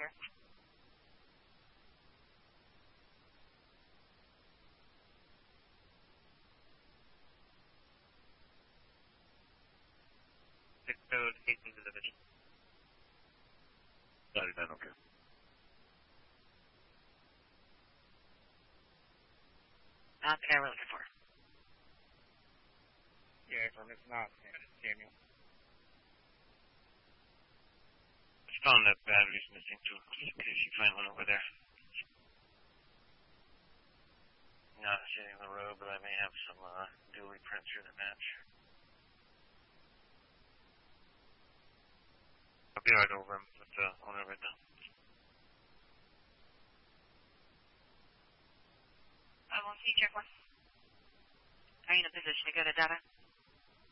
here. Zip code 8 into the division. 99, okay. Not the guy we're looking for. Yeah, from it's not Samuel. Just found that battery's missing too. In case you find one over there. Not sitting in the road, but I may have some dually prints here that match. I'll be right over with the owner right now. I won't see, check one. Are you in a position to go to data?